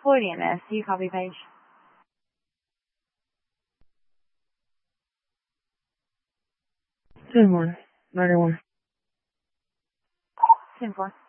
recording this. Do you copy, Paige? Good morning. 91. 10-4.